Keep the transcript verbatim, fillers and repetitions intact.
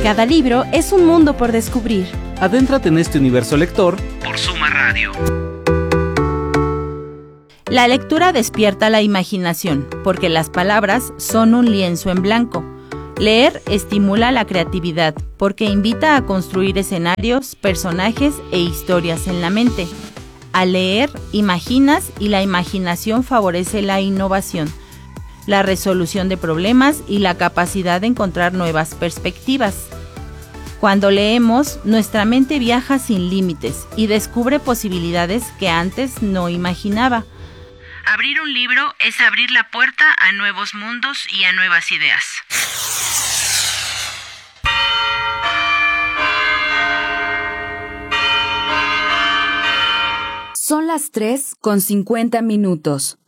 Cada libro es un mundo por descubrir. Adéntrate en este universo lector por Suma Radio. La lectura despierta la imaginación, porque las palabras son un lienzo en blanco. Leer estimula la creatividad, porque invita a construir escenarios, personajes e historias en la mente. Al leer, imaginas y la imaginación favorece la innovación, la resolución de problemas y la capacidad de encontrar nuevas perspectivas. Cuando leemos, nuestra mente viaja sin límites y descubre posibilidades que antes no imaginaba. Abrir un libro es abrir la puerta a nuevos mundos y a nuevas ideas. Son las tres con cincuenta minutos.